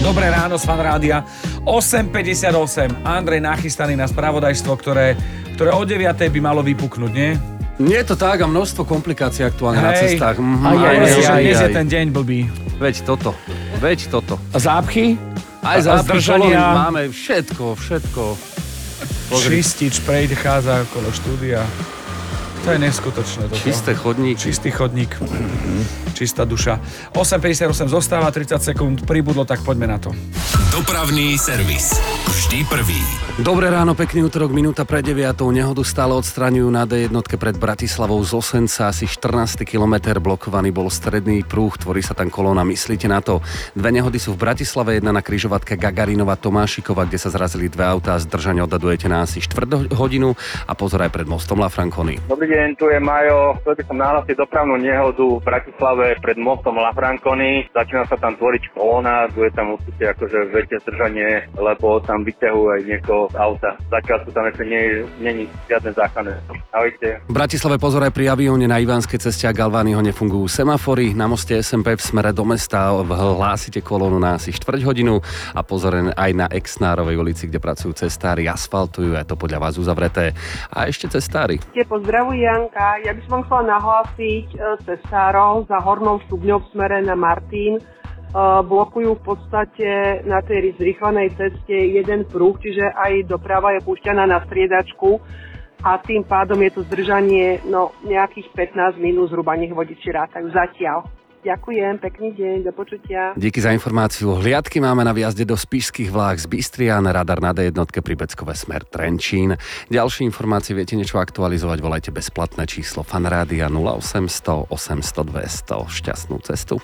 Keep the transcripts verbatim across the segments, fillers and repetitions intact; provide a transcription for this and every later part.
Dobré ráno z Fan Rádia. osem päťdesiatosem. Andrej nachystaný na spravodajstvo, ktoré, ktoré o deviatej by malo vypuknúť, nie? Nie je to tak a množstvo komplikácií aktuálne Hej. na cestách. Mhm. Aj, aj, aj, aj, aj, dnes aj. je ten deň blbý. Veď toto, veď toto. A zápchy? Aj A- za a zdržania? máme všetko, všetko. Pozri. Čistič prechádza okolo štúdia. To je neskutočné. Toto. Čisté chodníky. Čistý chodník. Čistá duša. osem päťdesiatosem zostáva, tridsať sekúnd pribudlo, tak poďme na to. Dopravný servis. Vždy prvý. Dobré ráno, pekný útorok, minúta pred deviatou. Nehodu stále odstraňujú na dé jedna pred Bratislavou z Osenca. Asi štrnásty kilometr blokovaný bol stredný prúh, tvorí sa tam kolóna. Myslíte na to? Dve nehody sú v Bratislave, jedna na križovatke Gagarinova Tomášikova, kde sa zrazili dve autá. Zdržanie odhadujete na asi štvrť hodinu a pozor aj pred mostom La Franconi. Dobrý deň, tu je Majo. Chcel by som nahlásiť dopravnú nehodu v Bratislave pred mostom La Franconi. Začína sa tam tvoriť kolóna, bude tam určite akože väčšie zdržanie, lebo tam vyťahujú aj niekoho z auta. Zatiaľ tu tam ešte nie, nie je žiadne záchranné. Ahojte. V Bratislave pozor aj pri avióne na Ivánskej ceste a Galványho nefungujú semafory. Na moste es em pé v smere do mesta hlásite kolónu na asi štvrť hodinu a pozor aj na Exnárovej ulici, kde pracujú cestári, asfaltujú, je to podľa vás uzavreté. A ešte cestári. Pozdravuj Janka, ja by som vám chcela nahlásiť e, cestárov za Hornou Stupňou v smere na Martin. E, blokujú v podstate na tej zrýchlenej ceste jeden pruh, čiže aj doprava je púšťaná na striedačku a tým pádom je to zdržanie no, nejakých pätnásť minút zhruba, nech vodiči rátajú zatiaľ. Ďakujem, pekný deň, do počutia. Díky za informáciu. Hliadky máme na výjazde do spišských vlák z Bystrian, radar na dé jedna pri Beckove smer Trenčín. Ďalšie informácie viete niečo aktualizovať, volajte bezplatné číslo Fanrádia nula osemsto osemsto dvesto. Šťastnú cestu.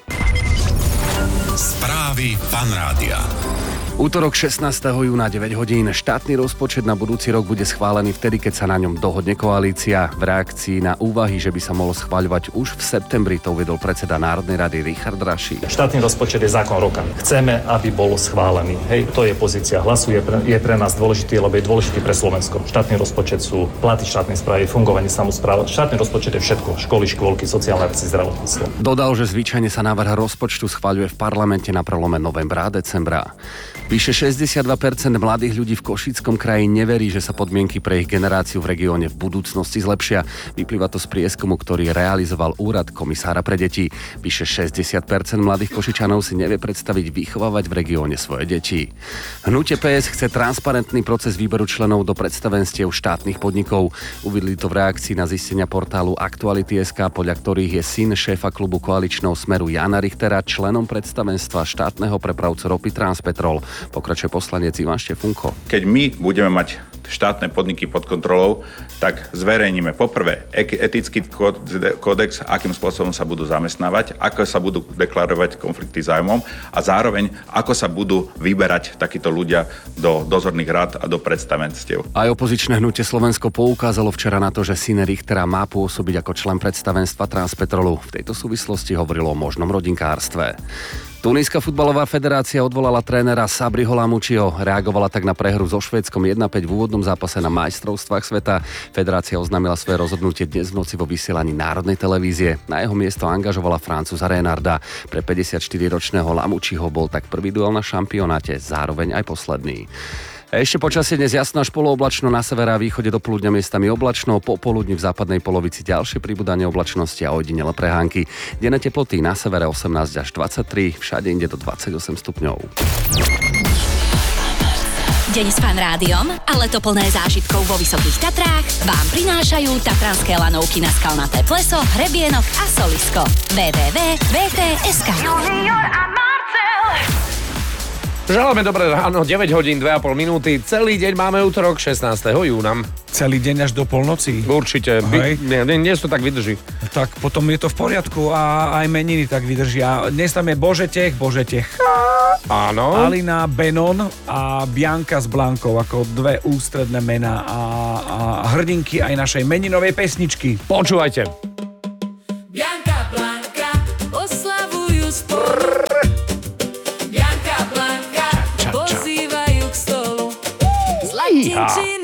Správy Fanrádia. Útorok šestnásteho júna deväť hodín. Štátny rozpočet na budúci rok bude schválený vtedy, keď sa na ňom dohodne koalícia. V reakcii na úvahy, že by sa mohol schvaľovať už v septembri, to uvedol predseda Národnej rady Richard Raši. Štátny rozpočet je zákon roka. Chceme, aby bol schválený. Hej, to je pozícia hlasu, je pre, je pre nás dôležitý, lebo je dôležitý pre Slovensko. Štátny rozpočet sú platy štátnej správy, fungovanie samospráv. Štátny rozpočet je všetko. Školy, škôlky, sociálne veci, zdravotníctvo. Dodal, že zvyčajne sa návrh rozpočtu schvaľuje v parlamente na prelome novembra a decembra. Vyše šesťdesiatdva percent mladých ľudí v Košickom kraji neverí, že sa podmienky pre ich generáciu v regióne v budúcnosti zlepšia. Vyplýva to z prieskumu, ktorý realizoval úrad komisára pre deti. Vyše šesťdesiat percent mladých Košičanov si nevie predstaviť vychovávať v regióne svoje deti. Hnutie pé es chce transparentný proces výberu členov do predstavenstiev štátnych podnikov. Uvidli to v reakcii na zistenia portálu Aktuality bodka es ká, podľa ktorých je syn šéfa klubu koaličného Smeru Jana Richtera členom predstavenstva štátneho prepravcu ropy Transpetrol. Pokračuje poslanec Ivan Štefunko. Keď my budeme mať štátne podniky pod kontrolou, tak zverejníme poprvé etický kódex, akým spôsobom sa budú zamestnávať, ako sa budú deklarovať konflikty zájmom a zároveň ako sa budú vyberať takíto ľudia do dozorných rád a do predstavenstiev. Aj opozičné hnutie Slovensko poukázalo včera na to, že syn Richtera má pôsobiť ako člen predstavenstva Transpetrolu. V tejto súvislosti hovorilo o možnom rodinkárstve. Tuníska futbalová federácia odvolala trénera Sabriho Lamouchiho. Reagovala tak na prehru so Švédskom jedna päť v úvodnom zápase na majstrovstvách sveta. Federácia oznámila svoje rozhodnutie dnes v noci vo vysielaní národnej televízie. Na jeho miesto angažovala Francúza Renarda. Pre päťdesiatštyriročného Lamouchiho bol tak prvý duel na šampionáte, zároveň aj posledný. Ešte počasie dnes jasno až polooblačno, na severe a východe do poludňa miestami oblačno, popoludní v západnej polovici ďalšie pribúdanie oblačnosti a ojedinele prehánky. Denné teploty na severe osemnásť až dvadsaťtri, všade inde do dvadsaťosem stupňov. Deň s Fan Rádiom a leto plné zážitkov vo Vysokých Tatrách vám prinášajú tatranské lanovky na Skalnaté pleso, hrebienok a solisko. w w w bodka v t bodka es ká. Želáme dobré ráno, deväť hodín, dve a pol minúty. Celý deň máme útorok šestnásteho júna. Celý deň až do polnoci. Určite. By, nie, dnes to tak vydrží. Tak potom je to v poriadku a aj meniny tak vydržia. Dnes tam je Božetech, Božetech. Áno. Alina Benon a Bianka s Blankou ako dve ústredné mená a, a hrdinky aj našej meninovej pesničky. Počúvajte. Bianka, Blanka, oslavujú spolu. Bianka, Blanka, pozývajú k stolu. Zlatinčina